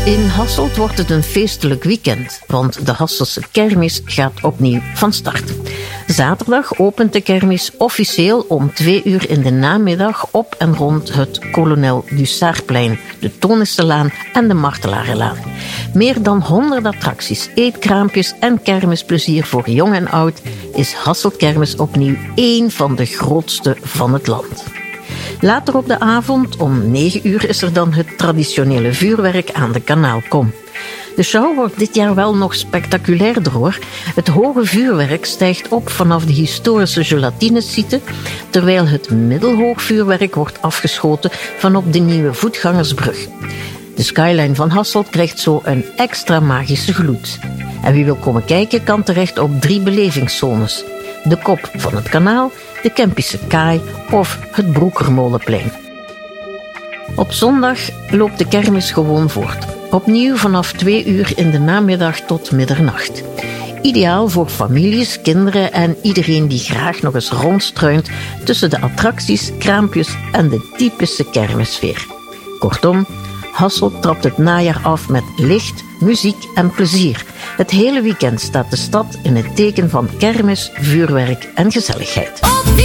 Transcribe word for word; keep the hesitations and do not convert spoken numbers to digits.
In Hasselt wordt het een feestelijk weekend, want de Hasselse kermis gaat opnieuw van start. Zaterdag opent de kermis officieel om twee uur in de namiddag op en rond het Kolonel Dussardplein, de Tonistelaan en de Martelarenlaan. Meer dan honderd attracties, eetkraampjes en kermisplezier voor jong en oud is Hasselt Kermis opnieuw één van de grootste van het land. Later op de avond, om negen uur, is er dan het traditionele vuurwerk aan de Kanaalkom. De show wordt dit jaar wel nog spectaculairder hoor. Het hoge vuurwerk stijgt op vanaf de historische gelatinesite, terwijl het middelhoog vuurwerk wordt afgeschoten vanop de nieuwe voetgangersbrug. De skyline van Hasselt krijgt zo een extra magische gloed. En wie wil komen kijken kan terecht op drie belevingszones. De kop van het kanaal, de Kempische Kaai of het Broekermolenplein. Op zondag loopt de kermis gewoon voort. Opnieuw vanaf twee uur in de namiddag tot middernacht. Ideaal voor families, kinderen en iedereen die graag nog eens rondstruint tussen de attracties, kraampjes en de typische kermissfeer. Kortom, Hasselt trapt het najaar af met licht, muziek en plezier. Het hele weekend staat de stad in het teken van kermis, vuurwerk en gezelligheid.